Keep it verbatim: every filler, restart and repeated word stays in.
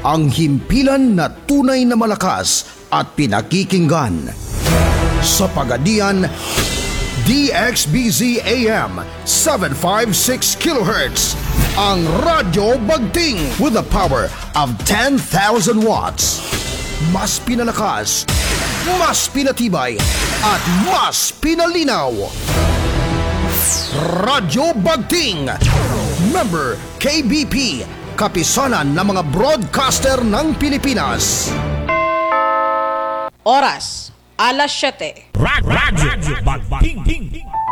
ang himpilan na tunay na malakas at pinakikinggan. Sa Pagadian, D X B Z A M seven fifty-six kilohertz, ang Radyo Bagting with a power of ten thousand watts. Mas pinalakas, mas pinatibay, at mas pinalinaw. Radyo Bagting, member K B P, kapisanan ng mga broadcaster ng Pilipinas. Oras, alas siyete. Radyo Bagting.